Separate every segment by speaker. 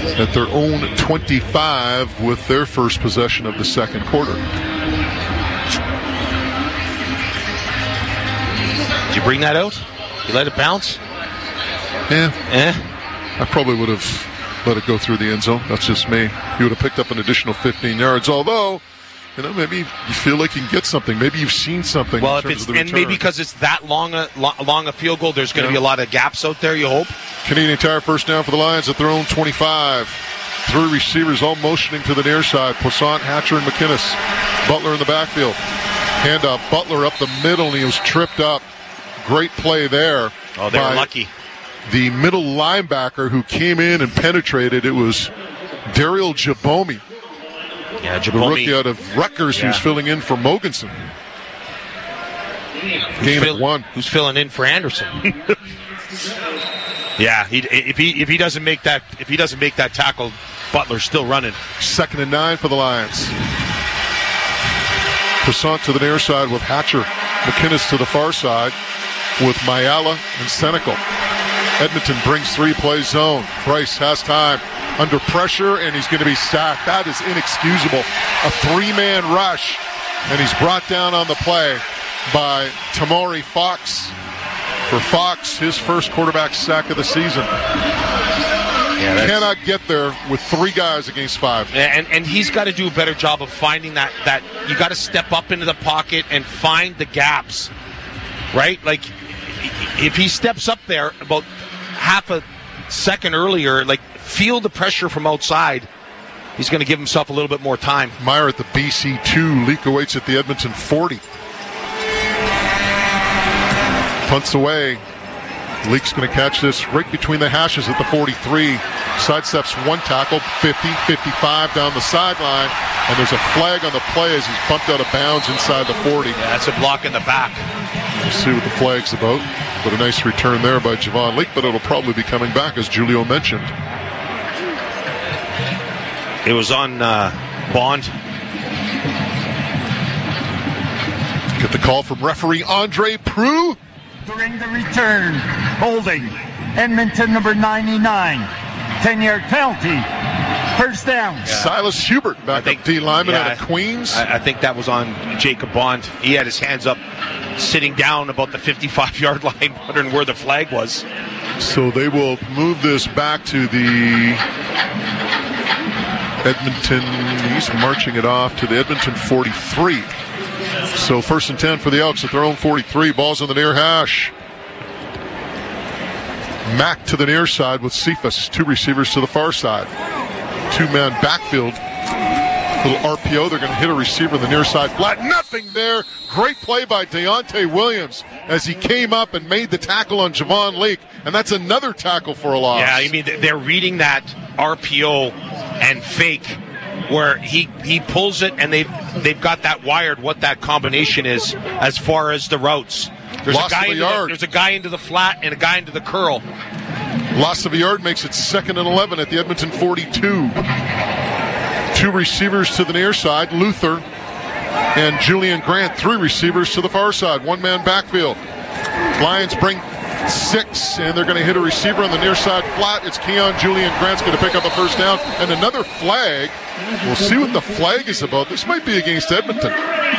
Speaker 1: at their own 25 with their first possession of the second quarter.
Speaker 2: Did you bring that out? You let it bounce?
Speaker 1: I probably would have let it go through the end zone. That's just me. He would have picked up an additional 15 yards. Although, maybe you feel like you can get something. Maybe you've seen something.
Speaker 2: Well,
Speaker 1: in terms of the return.
Speaker 2: and maybe because it's that long a field goal, there's going to be a lot of gaps out there, you hope.
Speaker 1: Canadian Tire first down for the Lions at their own 25. 3 receivers all motioning to the near side. Poisson, Hatcher, and McInnes. Butler in the backfield. Handoff. Butler up the middle, and he was tripped up. Great play there.
Speaker 2: Oh, they were lucky.
Speaker 1: The middle linebacker who came in and penetrated, it was Daryl Jabomi.
Speaker 2: Yeah, Jabomi.
Speaker 1: The rookie out of Rutgers who's filling in for Mogensen. Gain of 1.
Speaker 2: Who's filling in for Anderson? Yeah, if he doesn't make that tackle, Butler's still running.
Speaker 1: 2nd and 9 for the Lions. Poisson to the near side with Hatcher. McInnes to the far side with Mayala and Senecal. Edmonton brings 3-play zone. Price has time under pressure, and he's going to be sacked. That is inexcusable. A 3-man rush, and he's brought down on the play by Tamori Fox. For Fox, his first quarterback sack of the season. Yeah, cannot get there with 3 guys against 5.
Speaker 2: And he's got to do a better job of finding that you got to step up into the pocket and find the gaps, right? Like, if he steps up there about half a second earlier, feel the pressure from outside, he's going to give himself a little bit more time.
Speaker 1: Meyer at the BC 2. Leak awaits at the Edmonton 40. Punts away. Leak's going to catch this right between the hashes at the 43. Sidesteps 1 tackle, 50, 55 down the sideline, and there's a flag on the play as he's bumped out of bounds inside the 40.
Speaker 2: Yeah, that's a block in the back.
Speaker 1: We'll see what the flag's about. But a nice return there by Javon Leak, but it'll probably be coming back, as Julio mentioned.
Speaker 2: It was on Bond.
Speaker 1: Get the call from referee Andre Proulx.
Speaker 3: During the return, holding Edmonton number 99, 10-yard penalty, first down.
Speaker 1: Yeah. Silas Hubert, backup D lineman out of Queens.
Speaker 2: I think that was on Jacob Bond. He had his hands up, sitting down about the 55-yard line, wondering where the flag was.
Speaker 1: So they will move this back to the Edmonton. He's marching it off to the Edmonton 43. So 1st and 10 for the Elks at their own 43. Ball's on the near hash. Mack to the near side with Cephas. 2 receivers to the far side. 2-man backfield. Little RPO. They're going to hit a receiver on the near side flat. Nothing there. Great play by Deontay Williams as he came up and made the tackle on Javon Leak. And that's another tackle for a loss.
Speaker 2: Yeah, I mean, they're reading that RPO and fake where he pulls it, and they've got that wired what that combination is as far as the routes. There's a guy into the flat and a guy into the curl.
Speaker 1: Loss of a yard makes it 2nd and 11 at the Edmonton 42. 2 receivers to the near side, Luther and Julian Grant. 3 receivers to the far side, 1-man backfield. Lions bring 6, and they're going to hit a receiver on the near side flat. It's Keon Julian Grant's going to pick up a first down, and another flag. We'll see what the flag is about. This might be against Edmonton.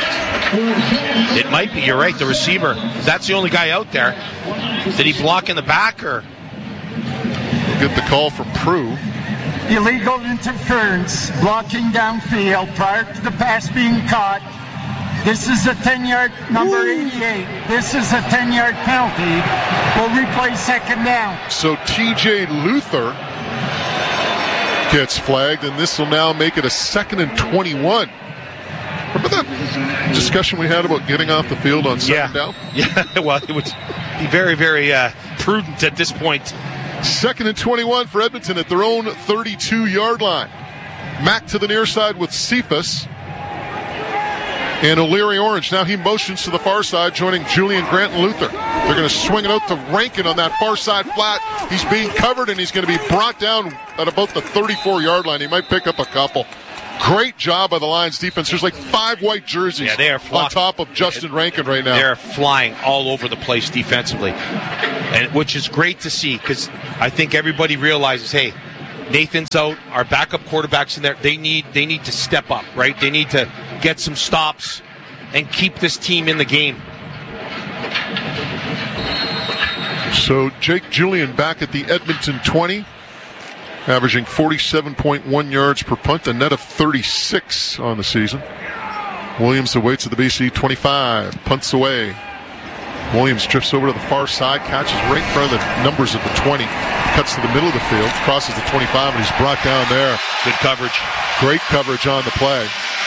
Speaker 2: It might be. You're right. The receiver. That's the only guy out there. Did he block in the back, or?
Speaker 1: We'll get the call from Proulx.
Speaker 3: Illegal interference, blocking downfield prior to the pass being caught. This is a 10-yard, number 88. This is a 10-yard penalty. We'll replay 2nd down.
Speaker 1: So TJ Luther gets flagged, and this will now make it a 2nd and 21. Remember that discussion we had about getting off the field on 2nd down?
Speaker 2: Yeah, well, it would be very, very prudent at this point.
Speaker 1: 2nd and 21 for Edmonton at their own 32-yard line. Mack to the near side with Cephas. And O'Leary Orange, now he motions to the far side, joining Julian Grant and Luther. They're going to swing it out to Rankin on that far side flat. He's being covered, and he's going to be brought down at about the 34-yard line. He might pick up a couple. Great job by the Lions defense. There's like 5 white jerseys
Speaker 2: they are
Speaker 1: on top of Justin Rankin right now.
Speaker 2: They're flying all over the place defensively, and which is great to see, because I think everybody realizes, hey, Nathan's out. Our backup quarterbacks in there. They need to step up, right? They need to get some stops and keep this team in the game.
Speaker 1: So Jake Julian back at the Edmonton 20, averaging 47.1 yards per punt, a net of 36 on the season. Williams awaits at the BC 25, punts away. Williams drifts over to the far side, catches right in front of the numbers at the 20, cuts to the middle of the field, crosses the 25, and he's brought down there.
Speaker 2: Good coverage.
Speaker 1: Great coverage on the play.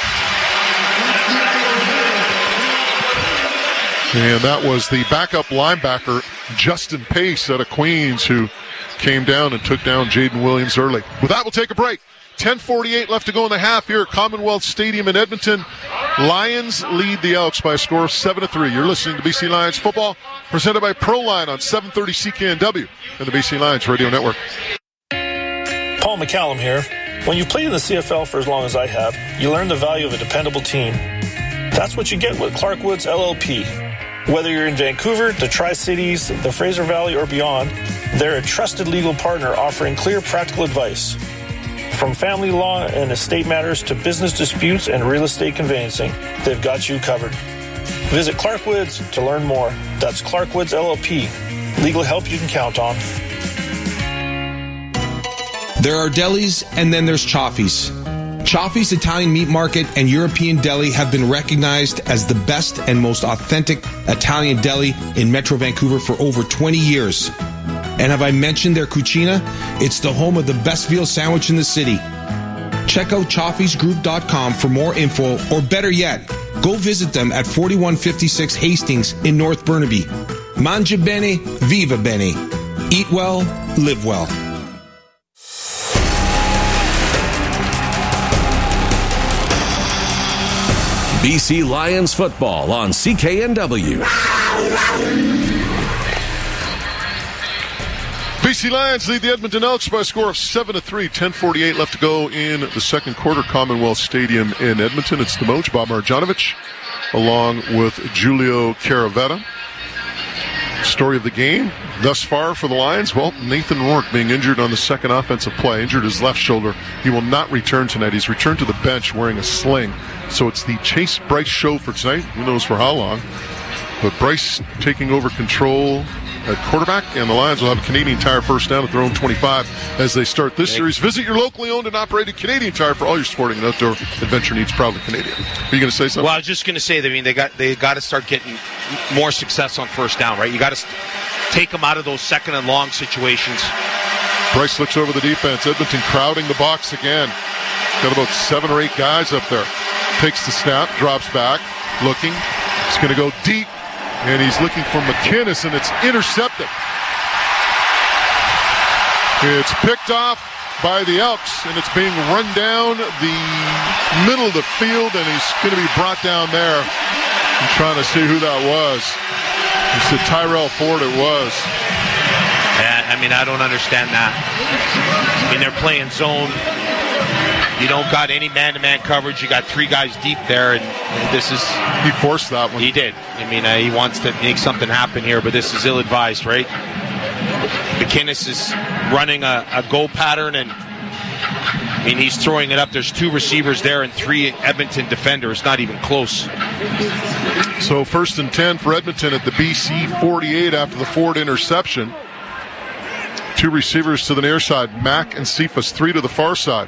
Speaker 1: And that was the backup linebacker, Justin Pace, out of Queens, who came down and took down Jaden Williams early. With that, we'll take a break. 10:48 left to go in the half here at Commonwealth Stadium in Edmonton. Lions lead the Elks by a score of 7-3. You're listening to BC Lions football, presented by ProLine on 730 CKNW and the BC Lions Radio Network.
Speaker 4: Paul McCallum here. When you played in the CFL for as long as I have, you learn the value of a dependable team. That's what you get with Clark Woods LLP. Whether you're in Vancouver, the Tri-Cities, the Fraser Valley, or beyond, they're a trusted legal partner offering clear, practical advice. From family law and estate matters to business disputes and real estate conveyancing, they've got you covered. Visit Clark Woods to learn more. That's Clark Woods LLP. Legal help you can count on.
Speaker 5: There are delis, and then there's Chaffee's. Chaffee's Italian Meat Market and European Deli have been recognized as the best and most authentic Italian deli in Metro Vancouver for over 20 years. And have I mentioned their cucina? It's the home of the best veal sandwich in the city. Check out chaffeesgroup.com for more info, or better yet, go visit them at 4156 Hastings in North Burnaby. Mangia bene, viva bene. Eat well, live well.
Speaker 6: BC Lions football on CKNW.
Speaker 1: BC Lions lead the Edmonton Elks by a score of 7-3. 10:48 left to go in the second quarter. Commonwealth Stadium in Edmonton. It's the Moj, Bob Marjanovic, along with Julio Caravetta. Story of the game thus far for the Lions. Well, Nathan Rourke being injured on the second offensive play, injured his left shoulder. He will not return tonight. He's returned to the bench wearing a sling. So it's the Chase Bryce show for tonight. Who knows for how long. But Bryce taking over control at quarterback, and the Lions will have a Canadian Tire first down at their own 25 as they start this series. Visit your locally owned and operated Canadian Tire for all your sporting and outdoor adventure needs. Proudly Canadian. Are you going to say something?
Speaker 2: Well, I was just going to say that, I mean, they got to start getting more success on first down, right? You got to take them out of those second and long situations.
Speaker 1: Bryce looks over the defense. Edmonton crowding the box again. Got about 7 or 8 guys up there. Takes the snap, drops back, looking. He's going to go deep. And he's looking for McInnes, and it's intercepted. It's picked off by the Elks, and it's being run down the middle of the field, and he's going to be brought down there. I'm trying to see who that was. It's the Tyrell Ford it was.
Speaker 2: Yeah, I mean, I don't understand that. I mean, they're playing zone. You don't got any man-to-man coverage. You got 3 guys deep there, and this is...
Speaker 1: He forced that one.
Speaker 2: He did. I mean, he wants to make something happen here, but this is ill-advised, right? McInnes is running a go pattern, and I mean, he's throwing it up. There's 2 receivers there and 3 Edmonton defenders. Not even close.
Speaker 1: So 1st and 10 for Edmonton at the BC 48 after the Ford interception. 2 receivers to the near side, Mack and Cephas, 3 to the far side.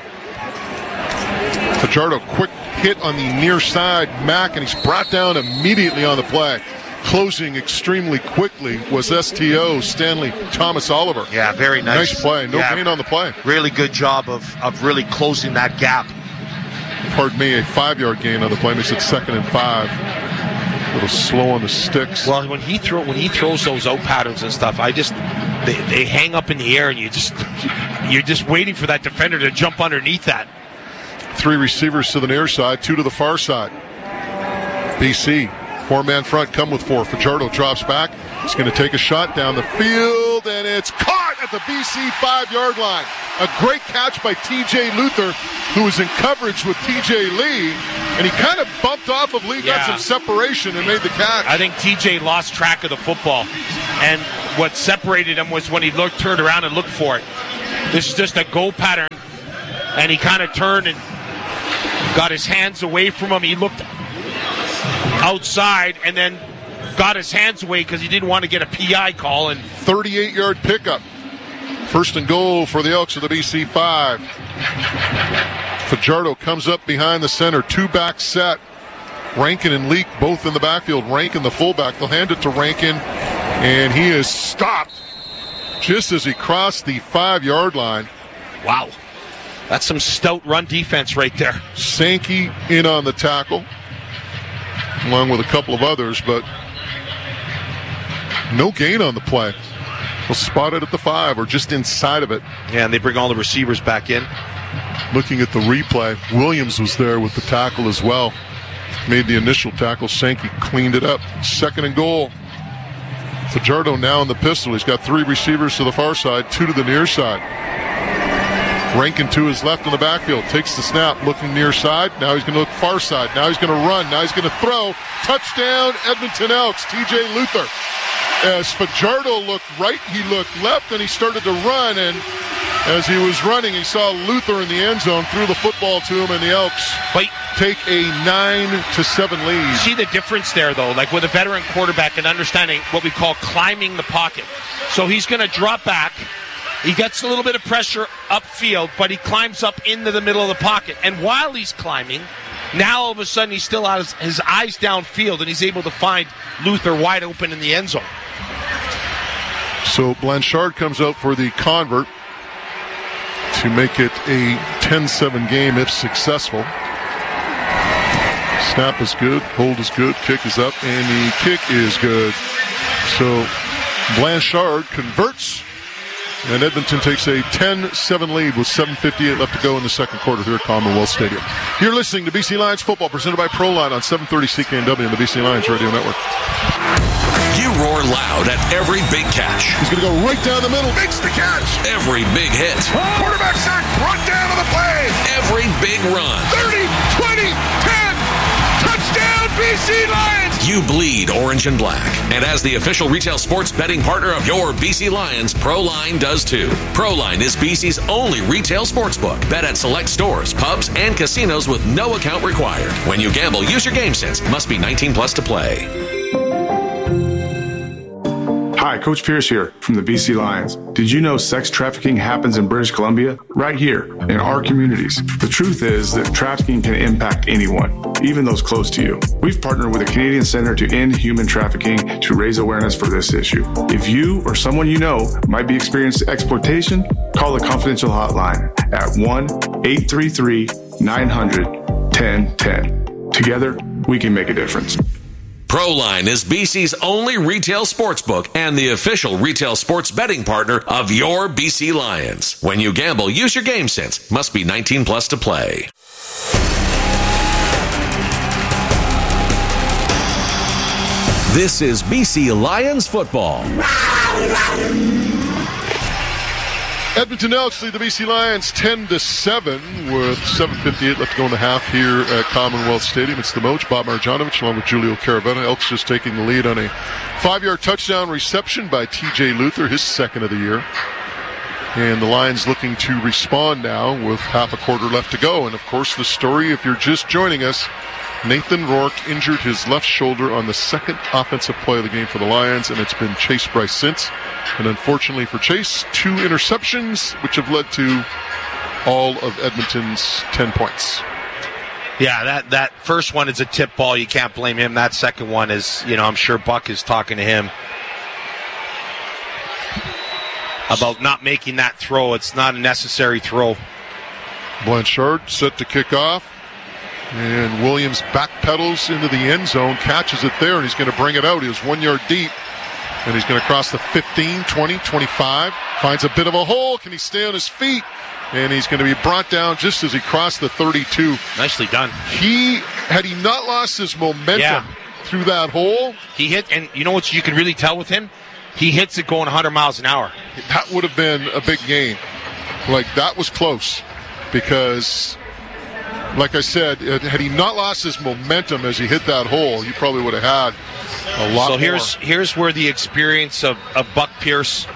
Speaker 1: Fajardo, quick hit on the near side, Mack, and he's brought down immediately on the play. Closing extremely quickly was STO, Stanley Thomas Oliver.
Speaker 2: Yeah, very nice.
Speaker 1: Nice play. No gain on the play.
Speaker 2: Really good job of really closing that gap.
Speaker 1: Pardon me, a 5-yard gain on the play. Makes it 2nd and 5. A little slow on the sticks.
Speaker 2: Well, when he throws those out patterns and stuff, they hang up in the air, and you're just waiting for that defender to jump underneath that.
Speaker 1: 3 receivers to the near side, 2 to the far side. BC, 4-man front, come with 4. Fajardo drops back. He's going to take a shot down the field, and it's caught at the BC 5-yard line. A great catch by TJ Luther, who was in coverage with TJ Lee, and he kind of bumped off of Lee, got some separation, and made the catch.
Speaker 2: I think TJ lost track of the football, and what separated him was when he turned around and looked for it. This is just a go pattern. And he kind of turned and got his hands away from him. He looked outside and then got his hands away because he didn't want to get a PI call. And
Speaker 1: 38-yard pickup. First and goal for the Elks of the BC 5. Fajardo comes up behind the center. Two-back set. Rankin and Leak both in the backfield. Rankin, the fullback. They'll hand it to Rankin, and he is stopped just as he crossed the 5-yard line.
Speaker 2: Wow. That's some stout run defense right there.
Speaker 1: Sankey in on the tackle, along with a couple of others, but no gain on the play. We'll spot it at the 5 or just inside of it.
Speaker 2: Yeah, and they bring all the receivers back in.
Speaker 1: Looking at the replay, Williams was there with the tackle as well. Made the initial tackle. Sankey cleaned it up. Second and goal. Fajardo now in the pistol. He's got 3 receivers to the far side, 2 to the near side. Rankin to his left in the backfield. Takes the snap, looking near side. Now he's going to look far side. Now he's going to run. Now he's going to throw. Touchdown, Edmonton Elks. TJ Luther. As Fajardo looked right, he looked left, and he started to run. And as he was running, he saw Luther in the end zone, threw the football to him, and the Elks take a 9-7 lead.
Speaker 2: See the difference there, though, like with a veteran quarterback and understanding what we call climbing the pocket. So he's going to drop back. He gets a little bit of pressure upfield, but he climbs up into the middle of the pocket. And while he's climbing, now all of a sudden he still has his eyes downfield, and he's able to find Luther wide open in the end zone.
Speaker 1: So Blanchard comes out for the convert to make it a 10-7 game if successful. Snap is good, hold is good, kick is up, and the kick is good. So Blanchard converts, and Edmonton takes a 10-7 lead with 7:58 left to go in the second quarter here at Commonwealth Stadium. You're listening to BC Lions football presented by Proline on 730 CKNW and the BC Lions Radio Network.
Speaker 6: You roar loud at every big catch.
Speaker 1: He's going to go right down the middle, makes the catch.
Speaker 6: Every big hit.
Speaker 1: Quarterback sack, brought down on the play.
Speaker 6: Every big run.
Speaker 1: 30, 20, 10. Touchdown, BC Lions!
Speaker 6: You bleed orange and black. And as the official retail sports betting partner of your BC Lions, Proline does too. Proline is BC's only retail sportsbook. Bet at select stores, pubs, and casinos with no account required. When you gamble, use your game sense. Must be 19 plus to play.
Speaker 7: Hi, Coach Pierce here from the BC Lions. Did you know sex trafficking happens in British Columbia? Right here, in our communities. The truth is that trafficking can impact anyone, even those close to you. We've partnered with the Canadian Center to End Human Trafficking to raise awareness for this issue. If you or someone you know might be experiencing exploitation, call the confidential hotline at 1-833-900-1010. Together, we can make a difference.
Speaker 6: Proline is BC's only retail sportsbook and the official retail sports betting partner of your BC Lions. When you gamble, use your game sense. Must be 19 plus to play. This is BC Lions football.
Speaker 1: Edmonton Elks lead the BC Lions 10-7 with 7:58 left to go in the half here at Commonwealth Stadium. It's the Moach, Bob Marjanovic, along with Julio Caravetta. Elks just taking the lead on a 5-yard touchdown reception by TJ Luther, his second of the year. And the Lions looking to respond now with half a quarter left to go. And, of course, the story, if you're just joining us, Nathan Rourke injured his left shoulder on the second offensive play of the game for the Lions, and it's been Chase Bryce since. And unfortunately for Chase, 2 interceptions, which have led to all of Edmonton's 10 points.
Speaker 2: Yeah, that first one is a tip ball. You can't blame him. That second one is, I'm sure Buck is talking to him about not making that throw. It's not a necessary throw.
Speaker 1: Blanchard set to kick off. And Williams backpedals into the end zone, catches it there, and he's going to bring it out. He was 1 yard deep, and he's going to cross the 15, 20, 25. Finds a bit of a hole. Can he stay on his feet? And he's going to be brought down just as he crossed the 32.
Speaker 2: Nicely done.
Speaker 1: Had he not lost his momentum through that hole.
Speaker 2: He hit, and you know what you can really tell with him? He hits it going 100 miles an hour.
Speaker 1: That would have been a big gain. Like, that was close because... Like I said, had he not lost his momentum as he hit that hole, he probably would have had a lot more.
Speaker 2: So here's where the experience of Buck Pierce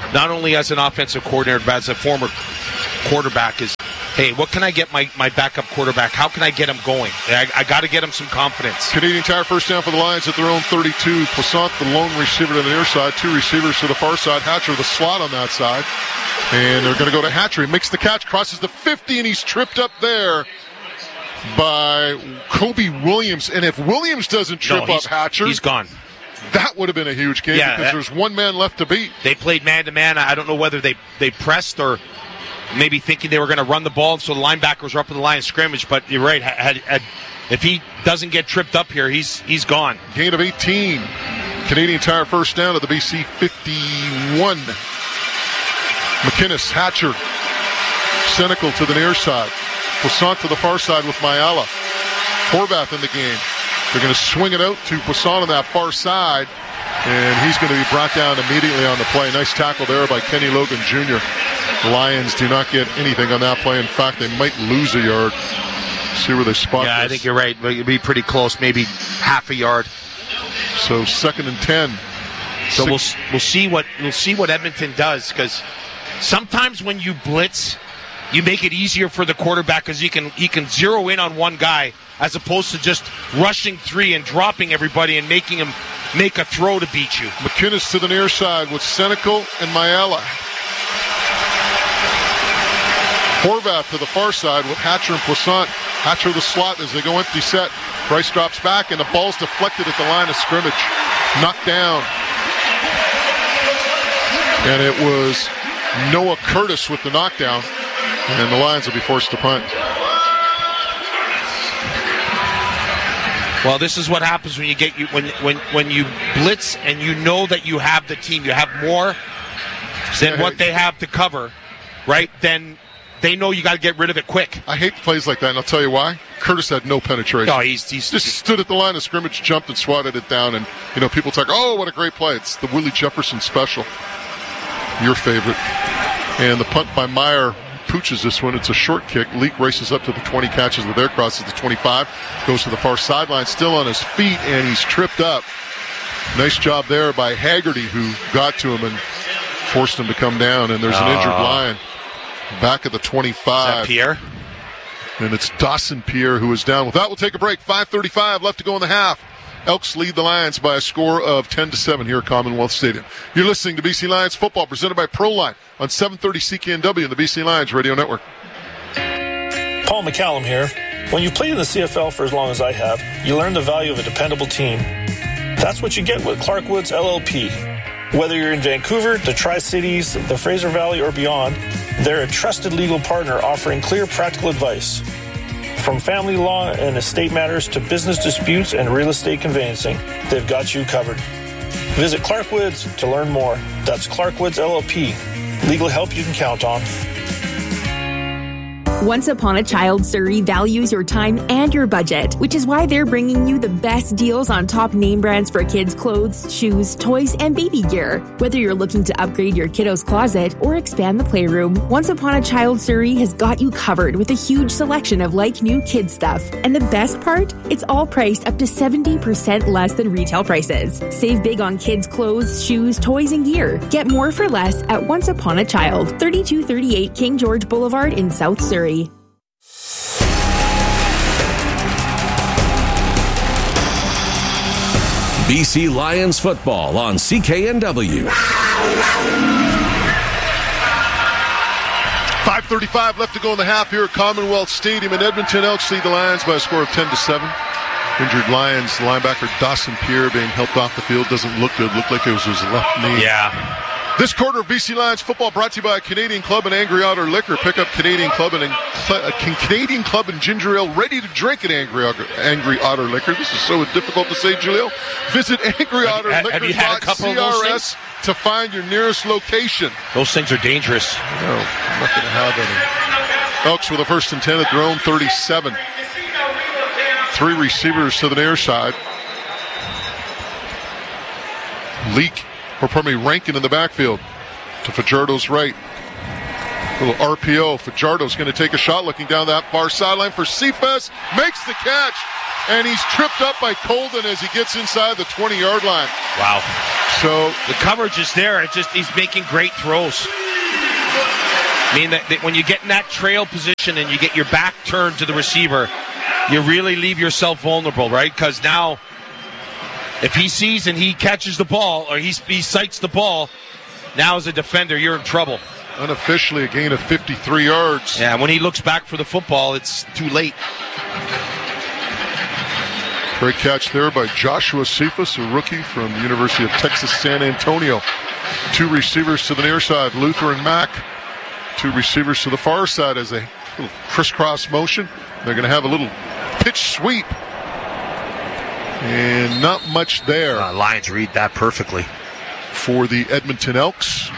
Speaker 2: not only as an offensive coordinator, but as a former quarterback, is, hey, what can I get my backup quarterback? How can I get him going? I got to get him some confidence.
Speaker 1: Canadian Tire first down for the Lions at their own 32. Poisson, the lone receiver to the near side. 2 receivers to the far side. Hatcher, the slot on that side. And they're going to go to Hatcher. He makes the catch, crosses the 50, and he's tripped up there by Kobe Williams. And if Williams doesn't trip up Hatcher,
Speaker 2: he's gone.
Speaker 1: That would have been a huge game because there's one man left to beat.
Speaker 2: They played man-to-man. I don't know whether they pressed or maybe thinking they were going to run the ball, so the linebackers were up in the line of scrimmage. But you're right. If he doesn't get tripped up here, he's gone.
Speaker 1: Gain of 18. Canadian Tire first down at the BC 51. McInnes, Hatcher, Senecal to the near side. Poisson to the far side with Mayala. Horvath in the game. They're going to swing it out to Poisson on that far side, and he's going to be brought down immediately on the play. Nice tackle there by Kenny Logan Jr. The Lions do not get anything on that play. In fact, they might lose a yard. See where they spot this.
Speaker 2: I think you're right. It'd be pretty close, maybe half a yard.
Speaker 1: So 2nd and 10.
Speaker 2: So we'll see what Edmonton does, because sometimes when you blitz, you make it easier for the quarterback because he can zero in on one guy as opposed to just rushing 3 and dropping everybody and making him make a throw to beat you.
Speaker 1: McInnes to the near side with Senecal and Mayala. Horvath to the far side with Hatcher and Poisson. Hatcher the slot as they go empty set. Price drops back and the ball's deflected at the line of scrimmage. Knocked down. And it was Noah Curtis with the knockdown. And the Lions will be forced to punt.
Speaker 2: Well, this is what happens when you get when you blitz and you know that you have the team. You have more than what they have to cover, right? Then they know you got to get rid of it quick.
Speaker 1: I hate plays like that, and I'll tell you why. Curtis had no penetration.
Speaker 2: No, he's
Speaker 1: just stood at the line of scrimmage, jumped and swatted it down, and people talk, oh, what a great play. It's the Willie Jefferson special. Your favorite. And the punt by Meyer pooches this one. It's a short kick. Leak races up to the 20, catches the there, crosses the 25, goes to the far sideline, still on his feet, and he's tripped up. Nice job there by Haggerty, who got to him and forced him to come down, and there's an injured Lion back at the 25.
Speaker 2: Is that Pierre?
Speaker 1: And it's Dawson Pierre who is down. With that, we'll take a break. 5:35 left to go in the half. Elks lead the Lions by a score of 10-7 here at Commonwealth Stadium. You're listening to BC Lions football presented by ProLine on 730 CKNW and the BC Lions Radio Network.
Speaker 4: Paul McCallum here. When you played in the CFL for as long as I have, you learn the value of a dependable team. That's what you get with Clark Woods LLP. Whether you're in Vancouver, the Tri-Cities, the Fraser Valley, or beyond, they're a trusted legal partner offering clear, practical advice. From family law and estate matters to business disputes and real estate conveyancing, they've got you covered. Visit Clark Woods to learn more. That's Clark Woods LLP. Legal help you can count on.
Speaker 8: Once Upon a Child Surrey values your time and your budget, which is why they're bringing you the best deals on top name brands for kids' clothes, shoes, toys, and baby gear. Whether you're looking to upgrade your kiddo's closet or expand the playroom, Once Upon a Child Surrey has got you covered with a huge selection of like-new kid stuff. And the best part? It's all priced up to 70% less than retail prices. Save big on kids' clothes, shoes, toys, and gear. Get more for less at Once Upon a Child, 3238 King George Boulevard in South Surrey.
Speaker 6: BC Lions football on CKNW.
Speaker 1: 5:35 left to go in the half here at Commonwealth Stadium in Edmonton. Elks lead the Lions by a score of 10-7. Injured Lions linebacker Dawson Pierre being helped off the field. Doesn't look good. Looked like it was his left knee.
Speaker 2: Yeah.
Speaker 1: This quarter of BC Lions football brought to you by Canadian Club and Angry Otter Liquor. Pick up Canadian Club and ginger ale ready to drink at Angry Otter Liquor. This is so difficult to say, Julio. Visit AngryOtterLiquor.CRS to find your nearest location.
Speaker 2: Those things are dangerous.
Speaker 1: No, I'm not going to have any. Elks with a 1st and 10 at their own 37. 3 receivers to the near side. Rankin in the backfield to Fajardo's right. Little RPO. Fajardo's going to take a shot looking down that far sideline for Cephas. Makes the catch. and he's tripped up by Colden as he gets inside the 20-yard line.
Speaker 2: Wow.
Speaker 1: So
Speaker 2: the coverage is there. It's just he's making great throws. I mean, that when you get in that trail position and you get your back turned to the receiver, you really leave yourself vulnerable, right? Because now, if he sees and he catches the ball, or he sights the ball, now as a defender, you're in trouble.
Speaker 1: Unofficially, a gain of 53 yards.
Speaker 2: Yeah, when he looks back for the football, it's too late.
Speaker 1: Great catch there by Joshua Cephas, a rookie from the University of Texas San Antonio. 2 receivers to the near side, Luther and Mack. 2 receivers to the far side as a little crisscross motion. They're going to have a little pitch sweep. And not much there.
Speaker 2: Lions read that perfectly.
Speaker 1: For the Edmonton Elks.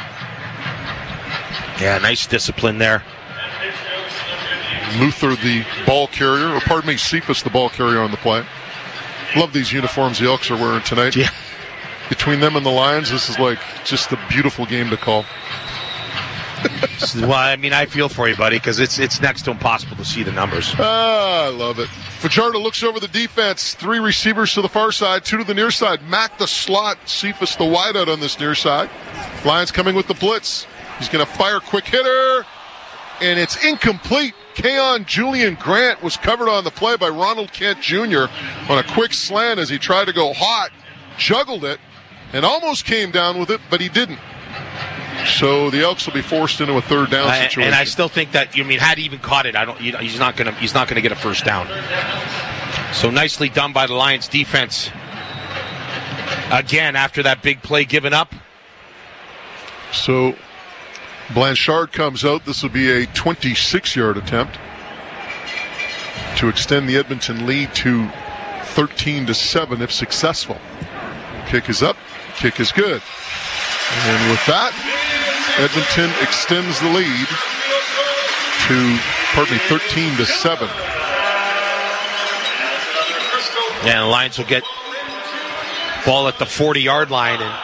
Speaker 2: Yeah, nice discipline there.
Speaker 1: Luther, the ball carrier, or pardon me, Cephas, the ball carrier on the play. Love these uniforms the Elks are wearing tonight.
Speaker 2: Yeah.
Speaker 1: Between them and the Lions, this is like just a beautiful game to call.
Speaker 2: Well, I mean, I feel for you, buddy, because it's next to impossible to see the numbers.
Speaker 1: I love it. Fajardo looks over the defense. 3 receivers to the far side, 2 to the near side. Mack the slot, Cephas the wideout on this near side. Lions coming with the blitz. He's going to fire quick hitter, and it's incomplete. Keon Julian Grant was covered on the play by Ronald Kent Jr. on a quick slant as he tried to go hot, juggled it, and almost came down with it, but he didn't. So the Elks will be forced into a third down situation.
Speaker 2: And I still think that, had he even caught it, he's not going to get a first down. So nicely done by the Lions defense. Again, after that big play given up.
Speaker 1: So Blanchard comes out. This will be a 26-yard attempt to extend the Edmonton lead to 13-7 if successful. Kick is up. Kick is good. And with that, Edmonton extends the lead to, 13-7.
Speaker 2: Yeah, the Lions will get ball at the 40-yard line. And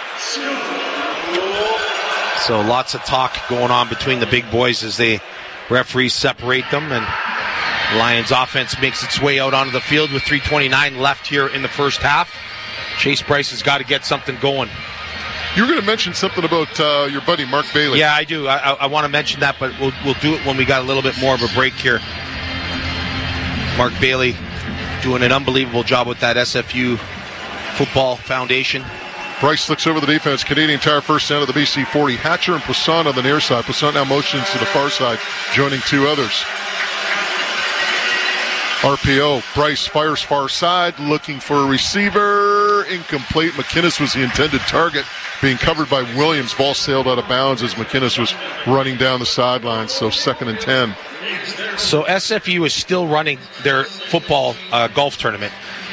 Speaker 2: so lots of talk going on between the big boys as the referees separate them. And the Lions offense makes its way out onto the field with 3:29 left here in the first half. Chase Bryce has got to get something going.
Speaker 1: You were going to mention something about your buddy Mark Bailey.
Speaker 2: Yeah, I do. I want to mention that, but we'll do it when we got a little bit more of a break here. Mark Bailey doing an unbelievable job with that SFU Football Foundation.
Speaker 1: Bryce looks over the defense. Canadian Tire first down of the BC 40. Hatcher and Poisson on the near side. Poisson now motions to the far side, joining 2 others. RPO. Bryce fires far side, looking for a receiver. Incomplete. McInnes was the intended target, being covered by Williams. Ball sailed out of bounds as McInnes was running down the sidelines. So 2nd and 10.
Speaker 2: So SFU is still running their football golf tournament.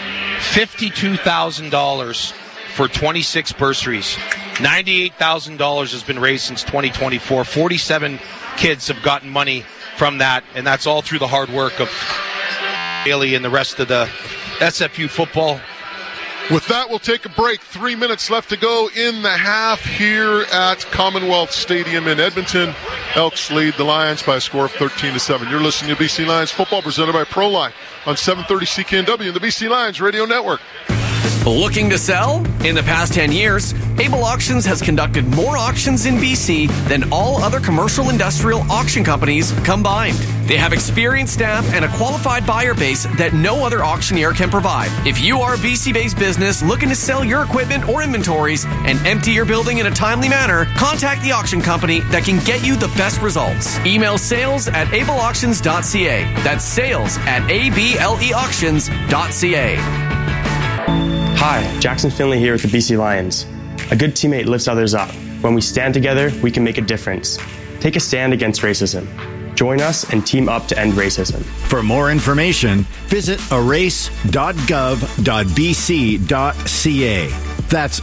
Speaker 2: $52,000 for 26 bursaries. $98,000 has been raised since 2024. 47 kids have gotten money from that, and that's all through the hard work of Bailey and the rest of the SFU football.
Speaker 1: With that, we'll take a break. 3 minutes left to go in the half here at Commonwealth Stadium in Edmonton. Elks lead the Lions by a score of 13-7. You're listening to BC Lions football presented by Proline on 730 CKNW and the BC Lions Radio Network.
Speaker 9: Looking to sell? In the past 10 years, Able Auctions has conducted more auctions in BC than all other commercial industrial auction companies combined. They have experienced staff and a qualified buyer base that no other auctioneer can provide. If you are a BC-based business looking to sell your equipment or inventories and empty your building in a timely manner, contact the auction company that can get you the best results. Email sales@ableauctions.ca. That's sales@ableauctions.ca.
Speaker 10: Hi, Jackson Finley here with the BC Lions. A good teammate lifts others up. When we stand together, we can make a difference. Take a stand against racism. Join us and team up to end racism.
Speaker 11: For more information, visit erase.gov.bc.ca. That's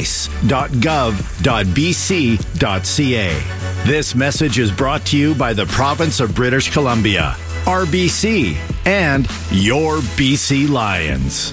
Speaker 11: erase.gov.bc.ca. This message is brought to you by the Province of British Columbia, RBC, and your BC Lions.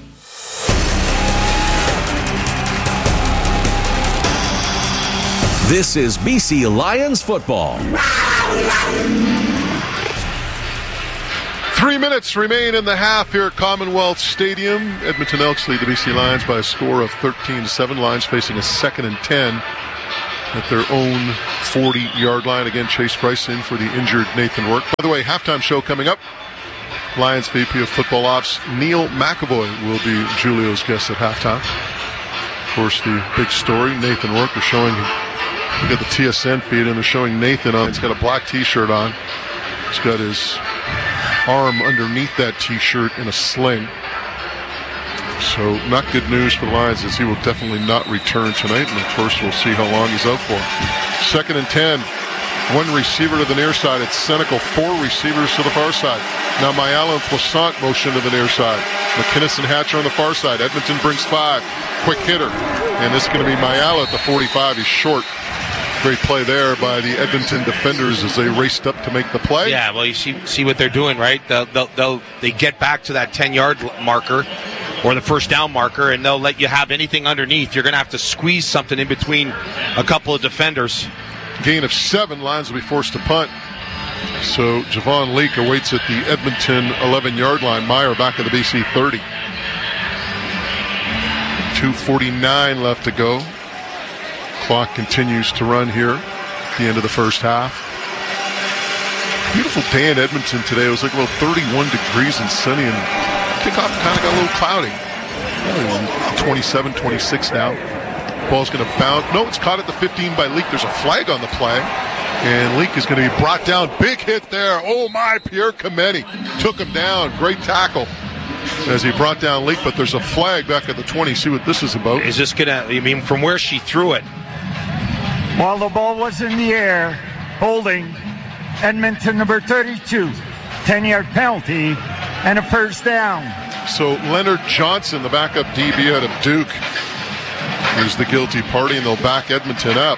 Speaker 6: This is BC Lions football.
Speaker 1: 3 3 minutes remain in the half here at Commonwealth Stadium. Edmonton Elks lead the BC Lions by a score of 13-7. Lions facing a 2nd and 10 at their own 40-yard line. Again, Chase Bryce in for the injured Nathan Rourke. By the way, halftime show coming up. Lions VP of Football Ops Neil McAvoy will be Julio's guest at halftime. Of course, the big story, Nathan Rourke, they're showing, you got the TSN feed, and they're showing Nathan on. He's got a black T-shirt on. He's got his arm underneath that T-shirt in a sling. So not good news for the Lions, as he will definitely not return tonight. And, of course, we'll see how long he's out for. 2nd and 10. One receiver to the near side. It's Senecal. 4 receivers to the far side. Now Mayala and Plaisant motion to the near side. McInnes and Hatcher on the far side. Edmonton brings 5. Quick hitter. And this is going to be Mayala at the 45. He's short. Great play there by the Edmonton defenders as they raced up to make the play.
Speaker 2: Yeah, well, you see what they're doing, right? They get back to that 10-yard marker or the first down marker, and they'll let you have anything underneath. You're going to have to squeeze something in between a couple of defenders.
Speaker 1: Gain of 7. Lions will be forced to punt. So Javon Leake awaits at the Edmonton 11-yard line. Meyer back at the BC 30. 2:49 left to go. Clock continues to run here at the end of the first half. Beautiful day in Edmonton today. It was like about 31 degrees and sunny, and kickoff kind of got a little cloudy. 27, 26 now. Ball's going to bounce. No, it's caught at the 15 by Leake. There's a flag on the play, and Leake is going to be brought down. Big hit there. Oh, my, Pierre Comeni took him down. Great tackle as he brought down Leake, but there's a flag back at the 20. See what this is about.
Speaker 2: Is this going to, I mean, from where she threw it?
Speaker 3: While the ball was in the air, holding Edmonton number 32, 10-yard penalty, and a first down.
Speaker 1: So Leonard Johnson, the backup DB out of Duke, is the guilty party, and they'll back Edmonton up.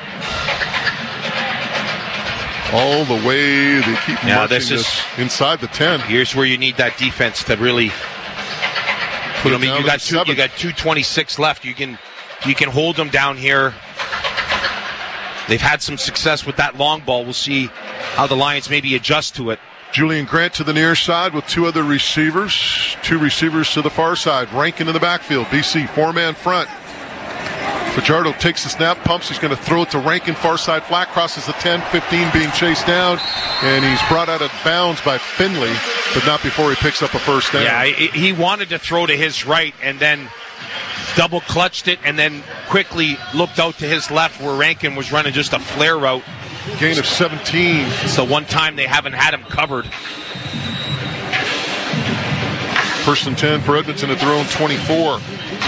Speaker 1: All the way they keep marching this inside the 10.
Speaker 2: Here's where you need that defense to really put them. You got 2:26 left. You can hold them down here. They've had some success with that long ball. We'll see how the Lions maybe adjust to it.
Speaker 1: Julian Grant to the near side with 2 other receivers. 2 receivers to the far side. Rankin in the backfield. BC 4-man front. Fajardo takes the snap, pumps. He's going to throw it to Rankin, far side flat, crosses the 10, 15 being chased down, and he's brought out of bounds by Finley, but not before he picks up a first down.
Speaker 2: Yeah, he wanted to throw to his right and then double clutched it and then quickly looked out to his left where Rankin was running just a flare route.
Speaker 1: Gain of 17.
Speaker 2: It's the one time they haven't had him covered.
Speaker 1: 1st and 10 for Edmonton at their own 24.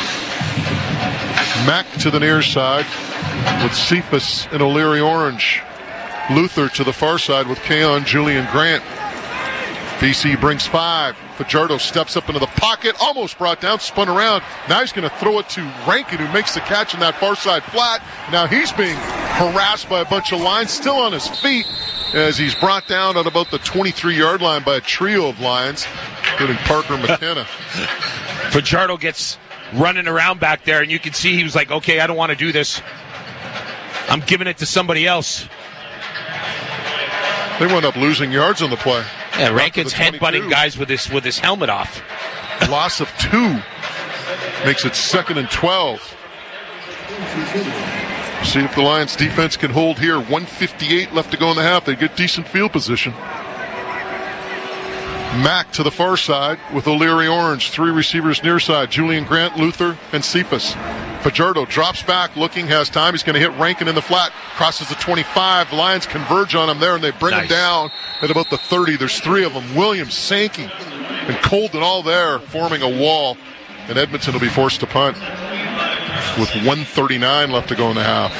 Speaker 1: Mack to the near side with Cephas and O'Leary Orange. Luther to the far side with Keon Julian Grant. BC brings 5. Fajardo steps up into the pocket, almost brought down, spun around. Now he's going to throw it to Rankin, who makes the catch in that far side flat. Now he's being harassed by a bunch of Lions, still on his feet, as he's brought down at about the 23-yard line by a trio of Lions, including Parker McKenna.
Speaker 2: Fajardo gets running around back there, and you can see he was like, okay, I don't want to do this. I'm giving it to somebody else.
Speaker 1: They wound up losing yards on the play.
Speaker 2: Yeah, Rankin's headbutting guys with his helmet off.
Speaker 1: Loss of 2 makes it 2nd and 12. See if the Lions defense can hold here. 1:58 left to go in the half. They get decent field position. Mack to the far side with O'Leary Orange. 3 receivers near side. Julian Grant, Luther, and Cephas. Fajardo drops back, looking, has time. He's going to hit Rankin in the flat. Crosses the 25. The Lions converge on him there, and they bring him down at about the 30. There's 3 of them. Williams, Sankey, and Colden all there, forming a wall. And Edmonton will be forced to punt with 1:39 left to go in the half.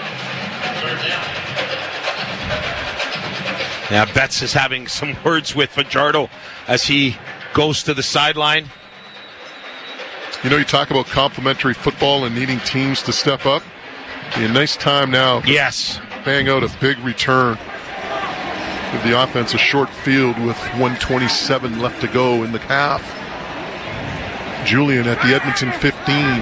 Speaker 2: Now Betts is having some words with Fajardo as he goes to the sideline.
Speaker 1: You know, you talk about complementary football and needing teams to step up. Be a nice time now.
Speaker 2: Yes.
Speaker 1: Bang out a big return. Give the offense a short field with 1:27 left to go in the half. Julian at the Edmonton 15.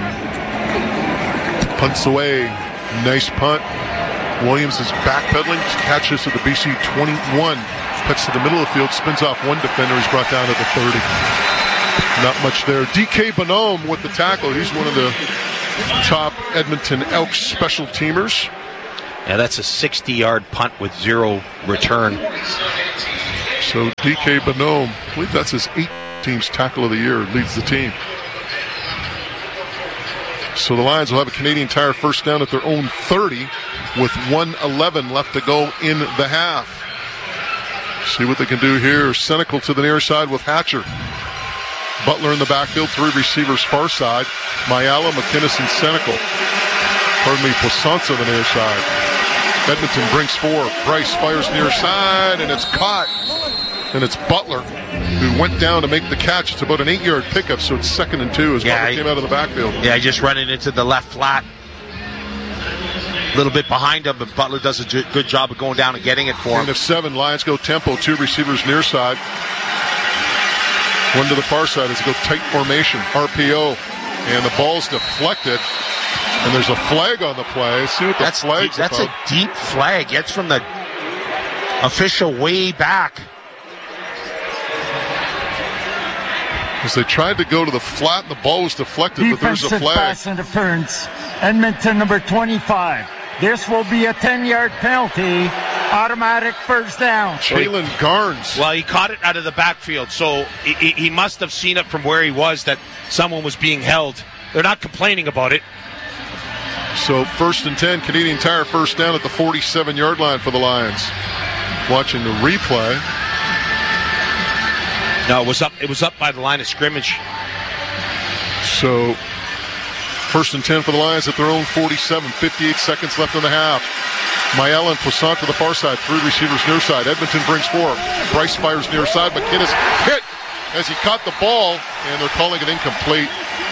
Speaker 1: Punts away. Nice punt. Williams is backpedaling. Catches at the BC 21. Cuts to the middle of the field, spins off one defender. He's brought down to the 30. Not much there. DK Bonhomme with the tackle. He's one of the top Edmonton Elks special teamers.
Speaker 2: Yeah, that's a 60-yard punt with 0 return.
Speaker 1: So DK Bonhomme, I believe that's his 8th tackle of the year, leads the team. So the Lions will have a Canadian Tire first down at their own 30 with 1:11 left to go in the half. See what they can do here. Senecal to the near side with Hatcher. Butler in the backfield, 3 receivers far side. Mayala, McInnes, and Senecal. Poisson to the near side. Edmonton brings 4. Bryce fires near side, and it's caught. And it's Butler who went down to make the catch. It's about an 8-yard pickup, so it's 2nd and 2 as Butler came out of the backfield.
Speaker 2: Yeah, just running into the left flat. A little bit behind him, but Butler does a good job of going down and getting it for him.
Speaker 1: And of 7, Lions go tempo, 2 receivers near side. One to the far side as they go tight formation, RPO. And the ball's deflected. And there's a flag on the play. See what the flag's
Speaker 2: That's
Speaker 1: about.
Speaker 2: a deep flag. It's from the official way back.
Speaker 1: As they tried to go to the flat, and the ball was deflected, but there's a
Speaker 3: Defensive
Speaker 1: flag.
Speaker 3: pass interference. Edmonton number 25. This will be a 10-yard penalty. Automatic first down.
Speaker 1: Jalen Garnes.
Speaker 2: Well, he caught it out of the backfield, so he must have seen it from where he was that someone was being held. They're not complaining about it.
Speaker 1: So 1st and 10, Canadian Tire first down at the 47-yard line for the Lions. Watching the replay.
Speaker 2: No, it was up by the line of scrimmage.
Speaker 1: So 1st and 10 for the Lions at their own 47. 58 seconds left in the half. Mayala and Poisson to the far side. 3 receivers near side. Edmonton brings 4. Bryce fires near side. McInnes hit as he caught the ball, and they're calling it incomplete.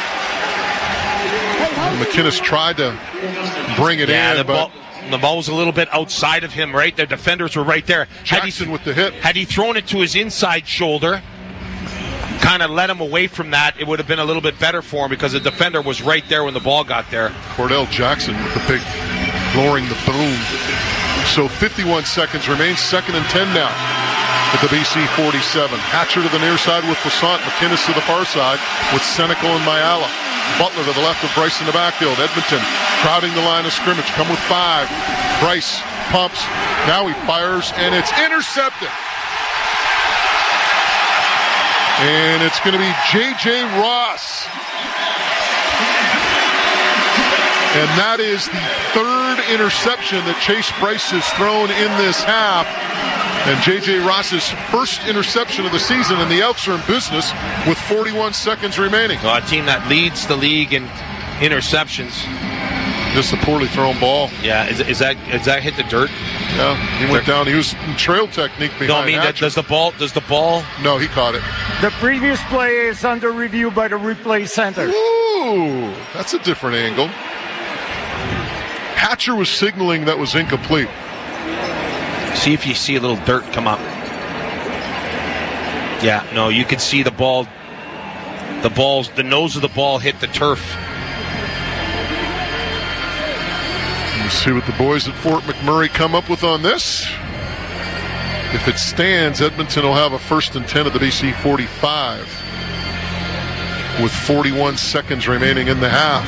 Speaker 1: McInnes tried to bring it in, but
Speaker 2: the ball was a little bit outside of him, right? The defenders were right there.
Speaker 1: Jackson with the hit.
Speaker 2: Had he thrown it to his inside shoulder, kind of let him away from that, it would have been a little bit better for him because the defender was right there when the ball got there.
Speaker 1: Cordell Jackson with the big lowering the boom. So 51 seconds remain. 2nd and 10 now at the BC 47. Hatcher to the near side with Poisson. McInnes to the far side with Senecal and Mayala. Butler to the left of Bryce in the backfield. Edmonton crowding the line of scrimmage. Come with 5. Bryce pumps. Now he fires, and it's intercepted. And it's going to be J.J. Ross. And that is the 3rd interception that Chase Bryce has thrown in this half. And J.J. Ross's 1st interception of the season, and the Elks are in business with 41 seconds remaining.
Speaker 2: Well, a team that leads the league in interceptions.
Speaker 1: Just a poorly thrown ball.
Speaker 2: Yeah, is that hit the dirt?
Speaker 1: Yeah, he went down. He was in trail technique behind.
Speaker 2: No, I mean, does the ball?
Speaker 1: No, he caught it.
Speaker 3: The previous play is under review by the replay center.
Speaker 1: Ooh, that's a different angle. Hatcher was signaling that was incomplete.
Speaker 2: See if you see a little dirt come up. Yeah, no, you could see the nose of the ball hit the turf.
Speaker 1: Let's see what the boys at Fort McMurray come up with on this. If it stands, Edmonton will have a 1st and 10 at the BC 45 with 41 seconds remaining in the half.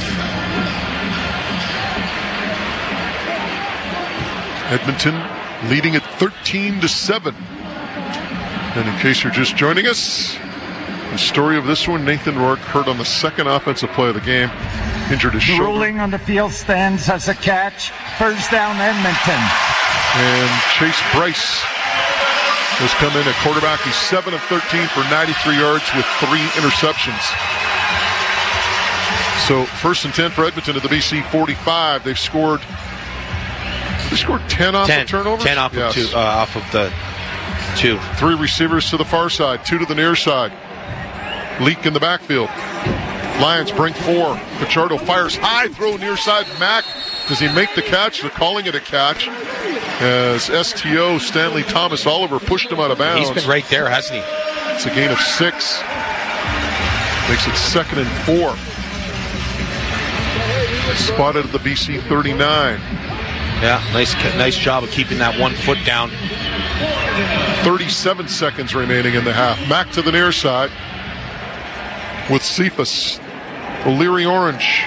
Speaker 1: Edmonton leading at 13-7. And in case you're just joining us, the story of this one, Nathan Rourke hurt on the 2nd offensive play of the game, injured his shoulder.
Speaker 3: Ruling on the field stands as a catch. First down, Edmonton.
Speaker 1: And Chase Bryce has come in at quarterback. He's 7 of 13 for 93 yards with 3 interceptions. So 1st and 10 for Edmonton at the BC 45. They scored 10 off of turnovers?
Speaker 2: 10 off of 2. Off of the 2.
Speaker 1: 3 receivers to the far side, 2 to the near side. Leak in the backfield. Lions bring 4. Pichardo fires high, throw near side. Mack, does he make the catch? They're calling it a catch as STO Stanley Thomas Oliver pushed him out of bounds.
Speaker 2: He's been right there, hasn't he?
Speaker 1: It's a gain of 6. Makes it 2nd and 4. Spotted at the BC 39.
Speaker 2: Yeah, nice job of keeping that 1 foot down.
Speaker 1: 37 seconds remaining in the half. Mack to the near side with Cephas. O'Leary Orange.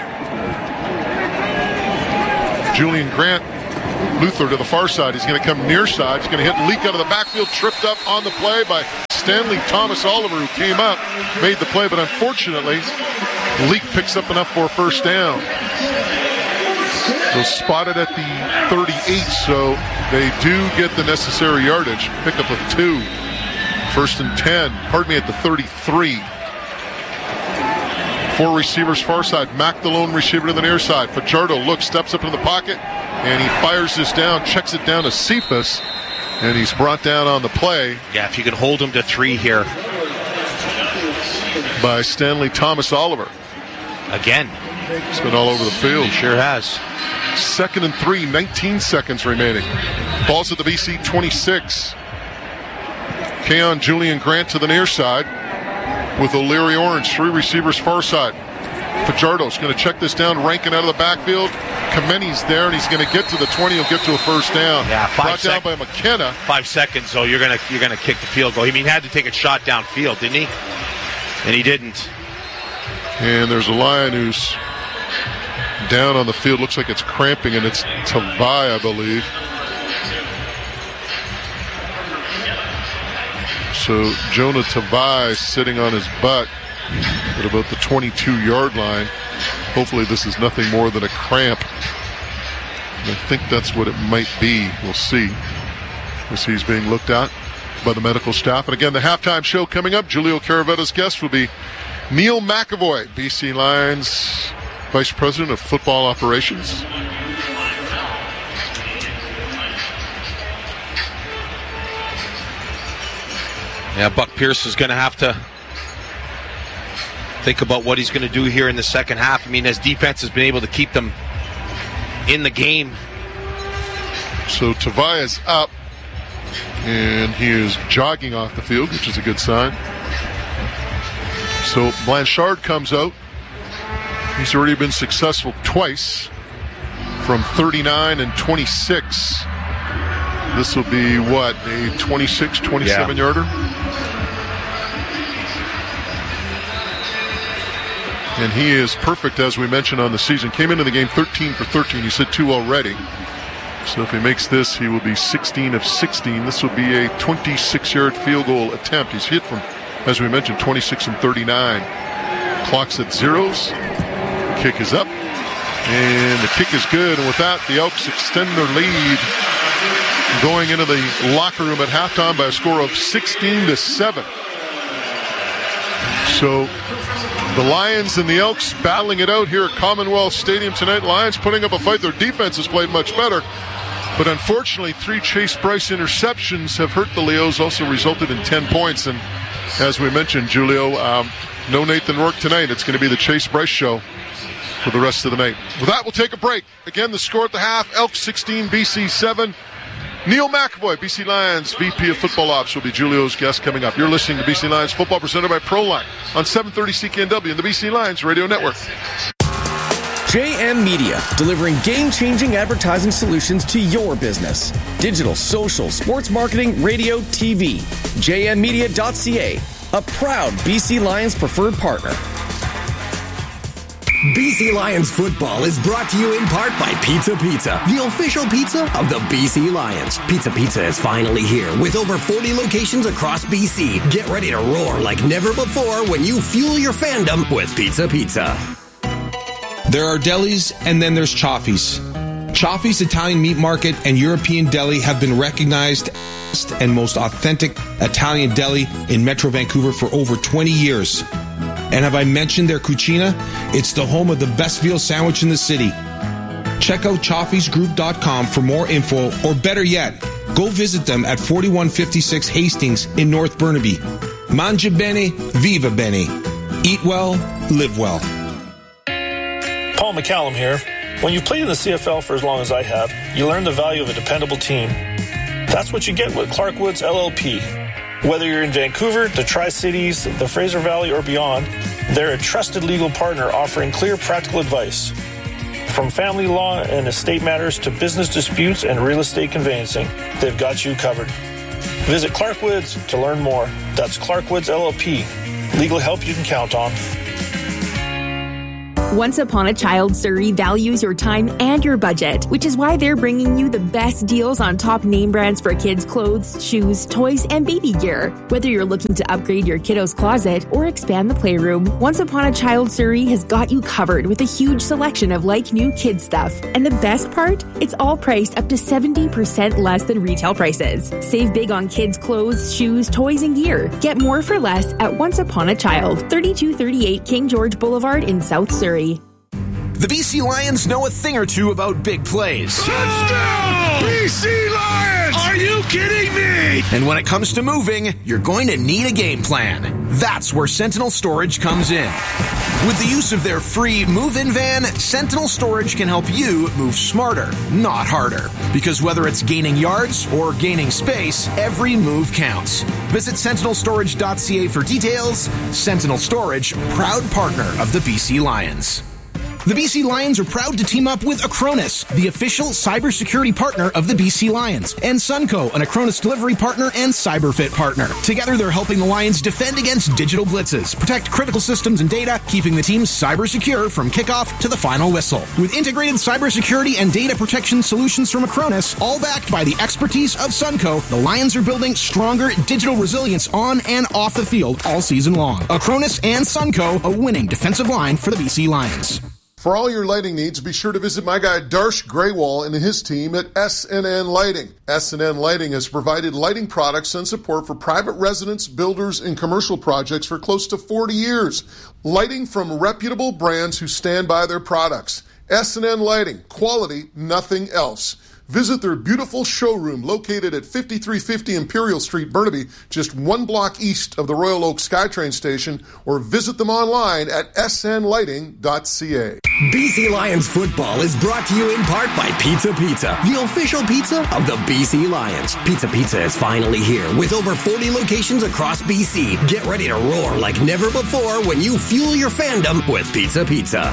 Speaker 1: Julian Grant. Luther to the far side. He's going to come near side. He's going to hit Leak out of the backfield. Tripped up on the play by Stanley Thomas Oliver, who came up, made the play, but unfortunately, Leak picks up enough for a first down. So spotted at the 38, so they do get the necessary yardage. Pickup of 2. First and 10. Pardon me, at the 33. 4 receivers far side. Mack the lone receiver to the near side. Fajardo looks, steps up in the pocket, and he fires this down, checks it down to Cephas, and he's brought down on the play.
Speaker 2: Yeah, if you can hold him to 3 here.
Speaker 1: By Stanley Thomas Oliver.
Speaker 2: Again.
Speaker 1: He's been all over the field.
Speaker 2: He sure has.
Speaker 1: 2nd and 3, 19 seconds remaining. Ball's at the BC 26. Keon Julian Grant to the near side with O'Leary Orange. 3 receivers far side. Fajardo's going to check this down. Rankin out of the backfield. Kameni's there, and he's going to get to the 20. He'll get to a first down.
Speaker 2: Yeah,
Speaker 1: brought down by McKenna.
Speaker 2: 5 seconds, though. You're gonna kick the field goal. I mean, he had to take a shot downfield, didn't he? And he didn't.
Speaker 1: And there's a Lion who's down on the field. Looks like it's cramping, and it's Tavai, I believe. So Jonah Tavai sitting on his butt at about the 22-yard line. Hopefully this is nothing more than a cramp. And I think that's what it might be. We'll see. As he's being looked at by the medical staff. And again, the halftime show coming up. Julio Caravetta's guest will be Neil McAvoy, BC Lions Vice President of Football Operations.
Speaker 2: Yeah, Buck Pierce is going to have to think about what he's going to do here in the second half. I mean, his defense has been able to keep them in the game.
Speaker 1: So Tavai is up, and he is jogging off the field, which is a good sign. So Blanchard comes out. He's already been successful twice from 39 and 26. This will be, what, a 26, 27-yarder? And he is perfect, as we mentioned, on the season. Came into the game 13 for 13. He said 2 already. So if he makes this, he will be 16 of 16. This will be a 26-yard field goal attempt. He's hit from, as we mentioned, 26 and 39. Clock's at zeros. Kick is up. And the kick is good. And with that, the Elks extend their lead going into the locker room at halftime by a score of 16-7. So the Lions and the Elks battling it out here at Commonwealth Stadium tonight. Lions putting up a fight. Their defense has played much better. But unfortunately, 3 Chase Bryce interceptions have hurt the Leos, also resulted in 10 points. And as we mentioned, Julio, no Nathan Rourke tonight. It's going to be the Chase Bryce show for the rest of the night. With that, we'll take a break. Again, the score at the half, Elks 16, BC 7. Neil McAvoy, BC Lions VP of Football Ops, will be Julio's guest coming up. You're listening to BC Lions Football presented by Proline on 730 CKNW and the BC Lions Radio Network.
Speaker 12: JM Media, delivering game-changing advertising solutions to your business. Digital, social, sports marketing, radio, TV. JMmedia.ca, a proud BC Lions preferred partner.
Speaker 13: BC Lions football is brought to you in part by Pizza Pizza, the official pizza of the BC Lions. Pizza Pizza is finally here with over 40 locations across BC. Get ready to roar like never before when you fuel your fandom with Pizza Pizza.
Speaker 5: There are delis, and then there's Chaffee's. Chaffee's Italian Meat Market and European Deli have been recognized as and most authentic Italian deli in Metro Vancouver for over 20 years. And have I mentioned their cucina? It's the home of the best veal sandwich in the city. Check out chaffeesgroup.com for more info, or better yet, go visit them at 4156 Hastings in North Burnaby. Mangia bene, viva bene. Eat well, live well.
Speaker 4: Paul McCallum here. When you played in the CFL for as long as I have, you learn the value of a dependable team. That's what you get with Clark Woods LLP. Whether you're in Vancouver, the Tri-Cities, the Fraser Valley, or beyond, they're a trusted legal partner offering clear, practical advice. From family law and estate matters to business disputes and real estate conveyancing, they've got you covered. Visit Clarkwoods to learn more. That's Clarkwoods LLP. Legal help you can count on.
Speaker 8: Once Upon a Child Surrey values your time and your budget, which is why they're bringing you the best deals on top name brands for kids' clothes, shoes, toys, and baby gear. Whether you're looking to upgrade your kiddo's closet or expand the playroom, Once Upon a Child Surrey has got you covered with a huge selection of like-new kid stuff. And the best part? It's all priced up to 70% less than retail prices. Save big on kids' clothes, shoes, toys, and gear. Get more for less at Once Upon a Child, 3238 King George Boulevard in South Surrey.
Speaker 14: The BC Lions know a thing or two about big plays.
Speaker 15: Touchdown! BC Lions! Are you kidding me?
Speaker 14: And when it comes to moving, you're going to need a game plan. That's where Sentinel Storage comes in. With the use of their free move-in van, Sentinel Storage can help you move smarter, not harder. Because whether it's gaining yards or gaining space, every move counts. Visit sentinelstorage.ca for details. Sentinel Storage, proud partner of the BC Lions. The BC Lions are proud to team up with Acronis, the official cybersecurity partner of the BC Lions, and Sunco, an Acronis delivery partner and CyberFit partner. Together, they're helping the Lions defend against digital blitzes, protect critical systems and data, keeping the team cyber secure from kickoff to the final whistle. With integrated cybersecurity and data protection solutions from Acronis, all backed by the expertise of Sunco, the Lions are building stronger digital resilience on and off the field all season long. Acronis and Sunco, a winning defensive line for the BC Lions.
Speaker 1: For all your lighting needs, be sure to visit my guy Darsh Graywall and his team at SNN Lighting. SNN Lighting has provided lighting products and support for private residents, builders, and commercial projects for close to 40 years. Lighting from reputable brands who stand by their products. SNN Lighting, quality, nothing else. Visit their beautiful showroom located at 5350 Imperial Street, Burnaby, just one block east of the Royal Oak SkyTrain station, or visit them online at snlighting.ca.
Speaker 13: BC Lions football is brought to you in part by Pizza Pizza, the official pizza of the BC Lions. Pizza Pizza is finally here with over 40 locations across BC. Get ready to roar like never before when you fuel your fandom with Pizza Pizza.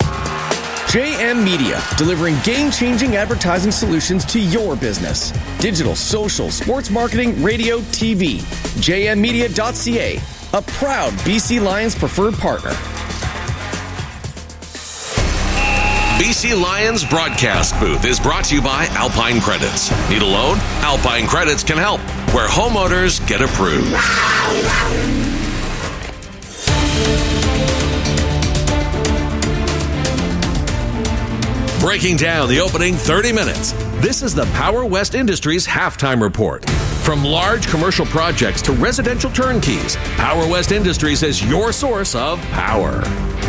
Speaker 12: JM Media, delivering game-changing advertising solutions to your business. Digital, social, sports marketing, radio, TV. JMmedia.ca, a proud BC Lions preferred partner.
Speaker 6: BC Lions broadcast booth is brought to you by Alpine Credits. Need a loan? Alpine Credits can help, where homeowners get approved. Breaking down the opening 30 minutes, this is the Power West Industries Halftime Report. From large commercial projects to residential turnkeys, Power West Industries is your source of power.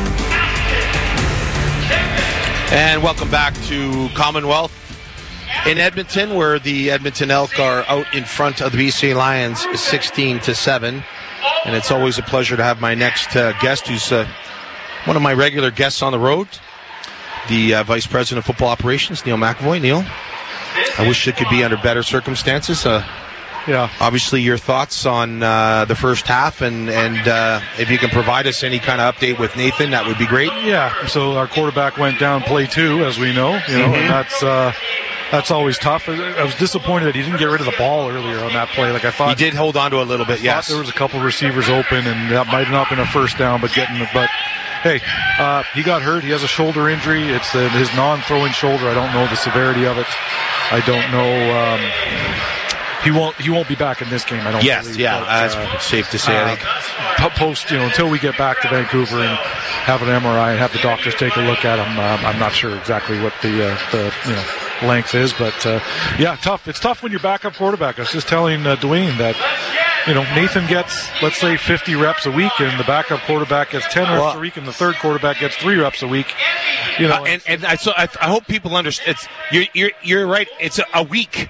Speaker 2: And welcome back to Commonwealth in Edmonton, where the Edmonton Elk are out in front of the BC Lions 16-7. And it's always a pleasure to have my next guest, who's one of my regular guests on the road, the Vice President of Football Operations, Neil McAvoy. Neil, I wish it could be under better circumstances. Obviously, your thoughts on the first half, and if you can provide us any kind of update with Nathan, that would be great.
Speaker 16: Yeah, so our quarterback went down play 2, as we know, and that's always tough. I was disappointed that he didn't get rid of the ball earlier on that play. Like I thought
Speaker 2: he did hold on to a little bit. Yes,
Speaker 16: there was a couple receivers open, and that might have not been a first down, but hey, he got hurt. He has a shoulder injury. It's his non-throwing shoulder. I don't know the severity of it. I don't know. He won't be back in this game, I don't believe.
Speaker 2: That's safe to say, I think.
Speaker 16: Until we get back to Vancouver and have an MRI and have the doctors take a look at him, I'm not sure exactly what the length is, but tough. It's tough when you're backup quarterback. I was just telling Dwayne that Nathan gets, let's say, 50 reps a week, and the backup quarterback gets 10 reps a week, and the third quarterback gets 3 reps a week.
Speaker 2: I hope people understand. You're right. It's a week.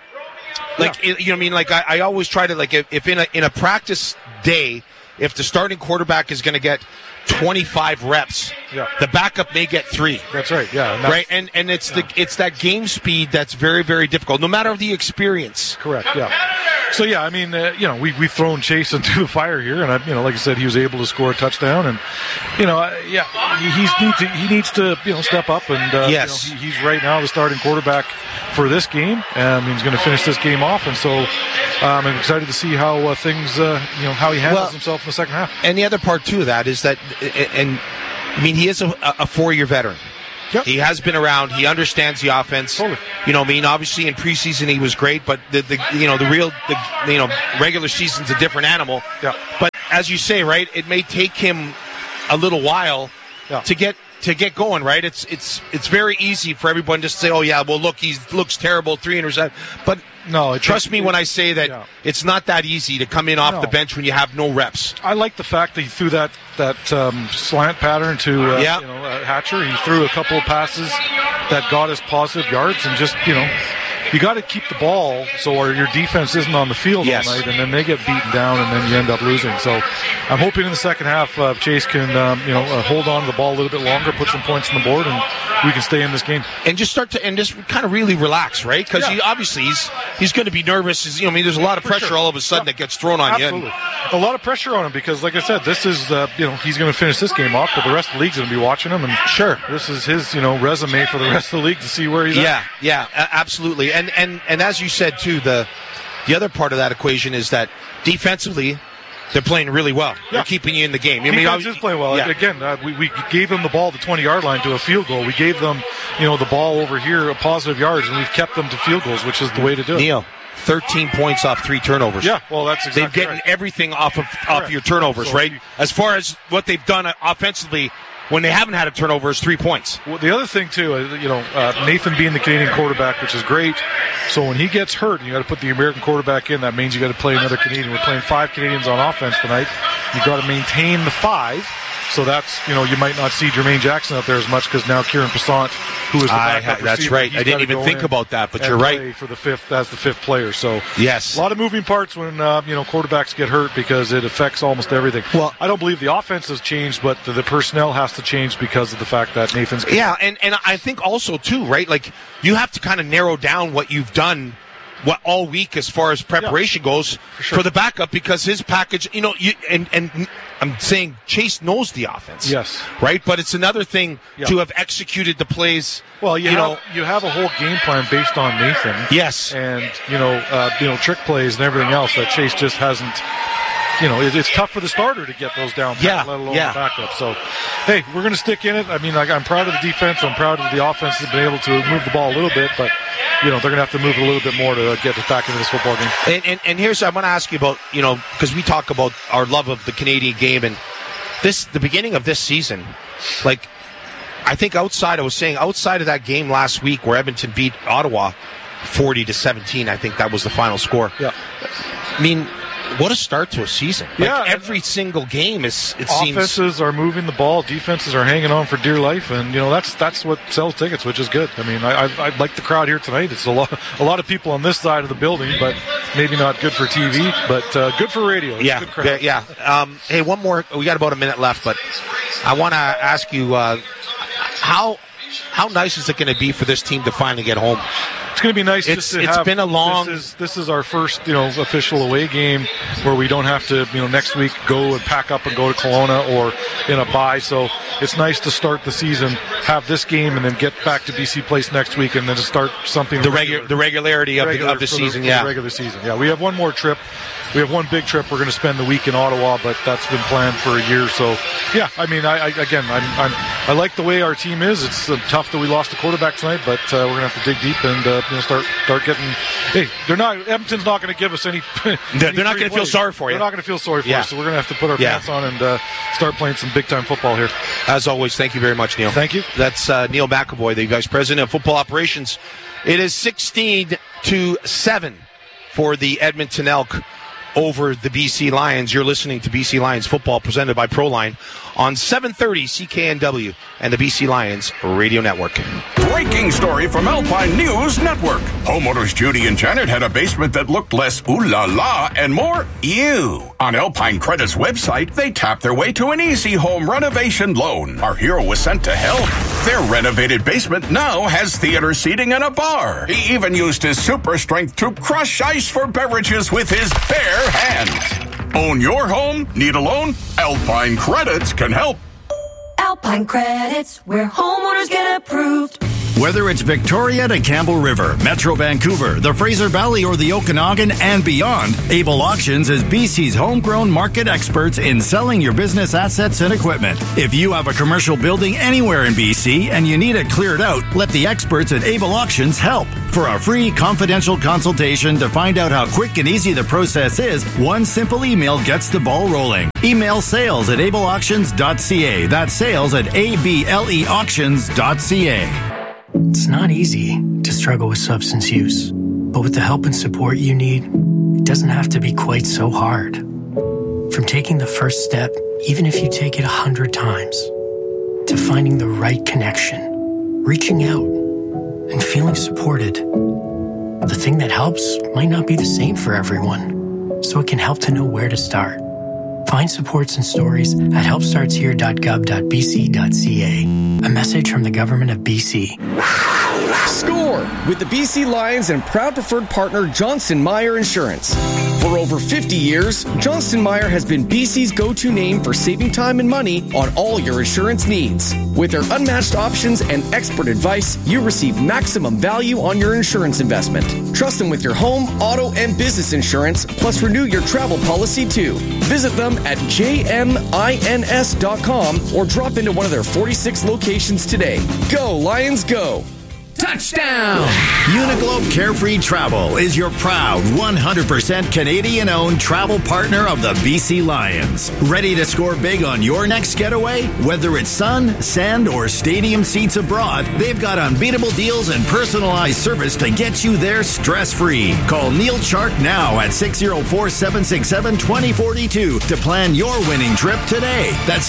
Speaker 2: I always try to, if in a practice day, if the starting quarterback is going to get 25 reps, the backup may get 3.
Speaker 16: That's right. Yeah.
Speaker 2: Right. And it's that game speed that's very, very difficult, no matter the experience.
Speaker 16: Correct. Yeah. So yeah, I mean, we've thrown Chase into the fire here, and like I said, he was able to score a touchdown, and he needs to step up, and
Speaker 2: yes,
Speaker 16: he's right now the starting quarterback for this game, and he's going to finish this game off, and so I'm excited to see how things, how he handles himself in the second half.
Speaker 2: And the other part too of that is that, and I mean, he is a 4-year veteran.
Speaker 16: Yep.
Speaker 2: He has been around. He understands the offense.
Speaker 16: Totally.
Speaker 2: Obviously in preseason he was great, but the regular season's a different animal.
Speaker 16: Yeah.
Speaker 2: But as you say, right, it may take him a little while to get going, right? It's very easy for everyone to say, oh yeah, well look, he looks terrible, 3 interceptions. But
Speaker 16: no,
Speaker 2: trust me when I say that it's not that easy to come in off the bench when you have no reps.
Speaker 16: I like the fact that he threw that slant pattern to Hatcher. He threw a couple of passes that got us positive yards, and just you got to keep the ball so your defense isn't on the field all night, and then they get beaten down, and then you end up losing. So I'm hoping in the second half Chase can hold on to the ball a little bit longer, put some points on the board, and we can stay in this game.
Speaker 2: And just kind of really relax, right? Because obviously he's going to be nervous. There's a lot of pressure all of a sudden that gets thrown on
Speaker 16: Absolutely.
Speaker 2: you.
Speaker 16: A lot of pressure on him because, like I said, this is he's going to finish this game off, but the rest of the league's going to be watching him, and this is his resume for the rest of the league to see where he's at.
Speaker 2: Yeah, absolutely. And as you said too, the other part of that equation is that defensively they're playing really well. They're keeping you in the game.
Speaker 16: Defense is playing well.
Speaker 2: Yeah.
Speaker 16: Again, we gave them the ball, the 20-yard line, to a field goal. We gave them, the ball over here, a positive yards, and we've kept them to field goals, which is the way to do it.
Speaker 2: Neil, 13 points off 3 turnovers.
Speaker 16: Yeah, well, that's exactly
Speaker 2: They've getting everything off your turnovers,
Speaker 16: so
Speaker 2: right? As far as what they've done offensively, when they haven't had a turnover, is 3 points.
Speaker 16: Well, the other thing, too, Nathan being the Canadian quarterback, which is great. So when he gets hurt, you got to put the American quarterback in. That means you got to play another Canadian. We're playing 5 Canadians on offense tonight. You got to maintain the 5. So that's, you might not see Jermaine Jackson out there as much because now Kieran Passant, who is the backup receiver,
Speaker 2: that's right. I didn't even think about that, but you're right.
Speaker 16: For the fifth player. So
Speaker 2: yes,
Speaker 16: a lot of moving parts when quarterbacks get hurt because it affects almost everything. Well, I don't believe the offense has changed, but the personnel has to change because of the fact that Nathan's.
Speaker 2: Yeah, and I think also too, right? Like you have to kind of narrow down what you've done. All week as far as preparation goes for the backup, because his package, and I'm saying Chase knows the offense.
Speaker 16: Yes.
Speaker 2: Right? But it's another thing to have executed the plays.
Speaker 16: Well, you have a whole game plan based on Nathan.
Speaker 2: Yes.
Speaker 16: And, trick plays and everything else that Chase just hasn't. It's tough for the starter to get those down, let alone the backup. So, hey, we're going to stick in it. I mean, I'm proud of the defense. I'm proud of the offense has been able to move the ball a little bit, but, they're going to have to move it a little bit more to get us back into this football game.
Speaker 2: And here's, I want to ask you about, because we talk about our love of the Canadian game, and the beginning of this season, like, I think outside of that game last week where Edmonton beat Ottawa 40-17, I think that was the final score.
Speaker 16: Yeah.
Speaker 2: I mean, what a start to a season. Every single game
Speaker 16: offenses are moving the ball, defenses are hanging on for dear life, and that's what sells tickets, which is good. I mean, I like the crowd here tonight. It's a lot of people on this side of the building, but maybe not good for TV, but good for radio. It's a good crowd.
Speaker 2: Hey, one more. We got about a minute left, but I want to ask you how nice is it going to be for this team to finally get home?
Speaker 16: It's going to be nice.
Speaker 2: It's been a long.
Speaker 16: This is our first, official away game where we don't have to, next week go and pack up and go to Kelowna or in a bye. So it's nice to start the season, have this game, and then get back to BC Place next week, and then to start something.
Speaker 2: The regularity of the season.
Speaker 16: The regular season. Yeah, we have one more trip. We have one big trip. We're going to spend the week in Ottawa, but that's been planned for a year. So, yeah, I mean, I like the way our team is. It's tough that we lost the quarterback tonight, but we're going to have to dig deep and start getting. Hey, Edmonton's not going to give us any.
Speaker 2: They're not going to feel sorry for you.
Speaker 16: They're not going to feel sorry for us. So we're going to have to put our pants on and start playing some big time football here.
Speaker 2: As always, thank you very much, Neil.
Speaker 16: Thank you.
Speaker 2: That's Neil McAvoy, the Vice President of Football Operations. It is 16-7 for the Edmonton Elk over the BC Lions. You're listening to BC Lions football presented by Proline on 730 CKNW and the BC Lions Radio Network.
Speaker 17: Breaking story from Alpine News Network. Homeowners Judy and Janet had a basement that looked less ooh la la and more ew. On Alpine Credit's website, they tapped their way to an easy home renovation loan. Our hero was sent to help. Their renovated basement now has theater seating and a bar. He even used his super strength to crush ice for beverages with his bare hands. Own your home? Need a loan? Alpine Credits can help.
Speaker 18: Alpine Credits, where homeowners get approved.
Speaker 11: Whether it's Victoria to Campbell River, Metro Vancouver, the Fraser Valley, or the Okanagan and beyond, Able Auctions is BC's homegrown market experts in selling your business assets and equipment. If you have a commercial building anywhere in BC and you need it cleared out, let the experts at Able Auctions help. For a free confidential consultation to find out how quick and easy the process is, one simple email gets the ball rolling. Email sales@ableauctions.ca. That's sales@ableauctions.ca.
Speaker 19: It's not easy to struggle with substance use, but with the help and support you need, it doesn't have to be quite so hard. From taking the first step, even if you take it 100 times, to finding the right connection, reaching out, and feeling supported. The thing that helps might not be the same for everyone, so it can help to know where to start. Find supports and stories at helpstartshere.gov.bc.ca. A message from the Government of BC.
Speaker 12: Score with the BC Lions and proud preferred partner Johnston Meyer Insurance. For over 50 years, Johnston Meyer has been BC's go-to name for saving time and money on all your insurance needs. With their unmatched options and expert advice, you receive maximum value on your insurance investment. Trust them with your home, auto, and business insurance, plus renew your travel policy too. Visit them at jmins.com or drop into one of their 46 locations today. Go, Lions, go!
Speaker 11: Touchdown! Uniglobe Carefree Travel is your proud 100% Canadian-owned travel partner of the BC Lions. Ready to score big on your next getaway? Whether it's sun, sand, or stadium seats abroad, they've got unbeatable deals and personalized service to get you there stress-free. Call Neil Chark now at 604-767-2042 to plan your winning trip today. That's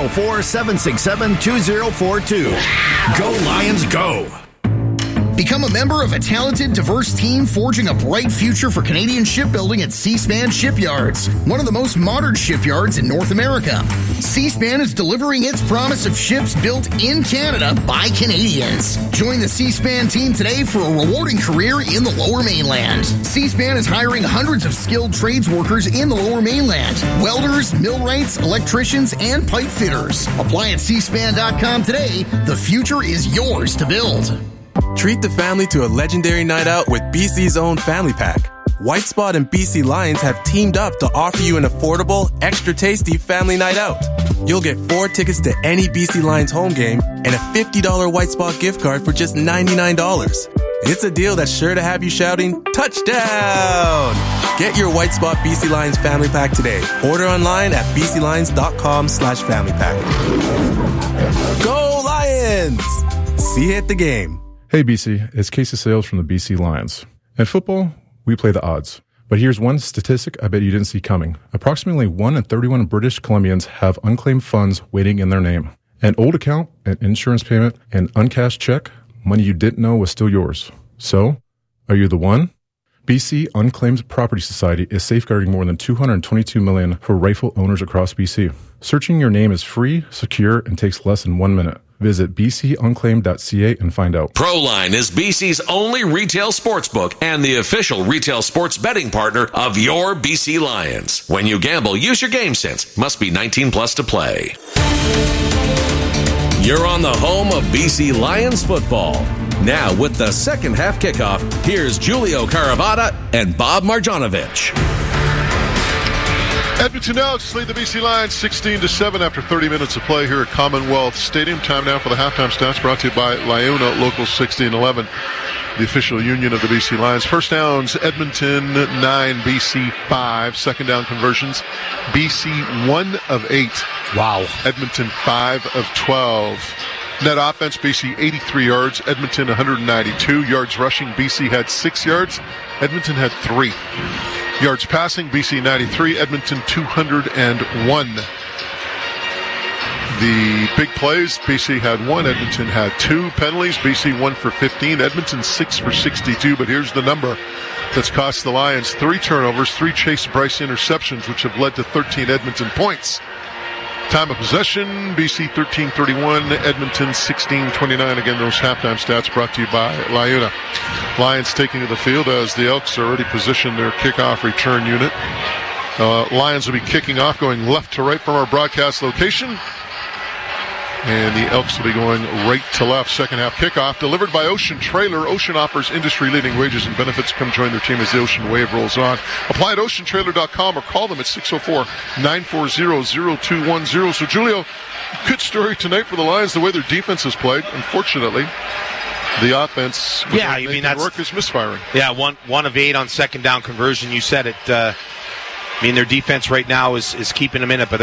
Speaker 11: 604-767-2042. Go Lions, go!
Speaker 20: Become a member of a talented, diverse team forging a bright future for Canadian shipbuilding at Seaspan Shipyards, one of the most modern shipyards in North America. Seaspan is delivering its promise of ships built in Canada by Canadians. Join the Seaspan team today for a rewarding career in the Lower Mainland. Seaspan is hiring hundreds of skilled trades workers in the Lower Mainland: welders, millwrights, electricians, and pipe fitters. Apply at seaspan.com today. The future is yours to build.
Speaker 21: Treat the family to a legendary night out with BC's own Family Pack. White Spot and BC Lions have teamed up to offer you an affordable, extra tasty family night out. You'll get 4 tickets to any BC Lions home game and a $50 White Spot gift card for just $99. It's a deal that's sure to have you shouting, touchdown! Get your White Spot BC Lions Family Pack today. Order online at bclions.com/family pack. Go Lions! See you at the game.
Speaker 22: Hey BC, it's Casey Sales from the BC Lions. In football, we play the odds. But here's one statistic I bet you didn't see coming. Approximately 1 in 31 British Columbians have unclaimed funds waiting in their name. An old account, an insurance payment, an uncashed check, money you didn't know was still yours. So, are you the one? BC Unclaimed Property Society is safeguarding more than $222 million for rightful owners across BC. Searching your name is free, secure, and takes less than 1 minute. Visit bcunclaimed.ca and find out.
Speaker 6: Proline is BC's only retail sportsbook and the official retail sports betting partner of your BC Lions. When you gamble, use your game sense. Must be 19 plus to play. You're on the home of BC Lions football. Now, with the second half kickoff, here's Julio Caravata and Bob Marjanovic.
Speaker 1: Edmonton Elks lead the BC Lions 16-7 after 30 minutes of play here at Commonwealth Stadium. Time now for the halftime stats brought to you by Liona Local 6011, the official union of the BC Lions. First downs, Edmonton 9, BC 5. Second down conversions, BC 1 of 8.
Speaker 2: Wow.
Speaker 1: Edmonton 5 of 12. Net offense, BC 83 yards, Edmonton 192 yards rushing. BC had 6 yards, Edmonton had 3. Yards passing, BC 93, Edmonton 201. The big plays, BC had 1, Edmonton had 2. Penalties, BC 1 for 15, Edmonton 6 for 62. But here's the number that's cost the Lions 3 turnovers, 3 Chase Bryce interceptions, which have led to 13 Edmonton points. Time of possession, BC 13:31, Edmonton 16:29. Again, those halftime stats brought to you by LiUNA. Lions taking to the field as the Elks already positioned their kickoff return unit. Lions will be kicking off, going left to right from our broadcast location. And the Elks will be going right to left. Second half kickoff delivered by Ocean Trailer. Ocean offers industry-leading wages and benefits. Come join their team as the Ocean Wave rolls on. Apply at oceantrailer.com or call them at 604-940-0210. So, Julio, good story tonight for the Lions, the way their defense has played. Unfortunately, the offense work is misfiring.
Speaker 2: Yeah, one of 8 on second down conversion. You said it. Their defense right now is keeping them in it, but